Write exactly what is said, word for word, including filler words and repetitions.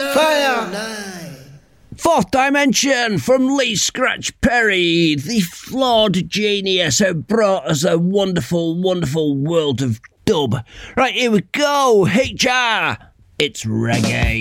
Fire! Fourth Dimension from Lee Scratch Perry, the flawed genius who brought us a wonderful, wonderful world of dub. Right, here we go. H R. It's reggae.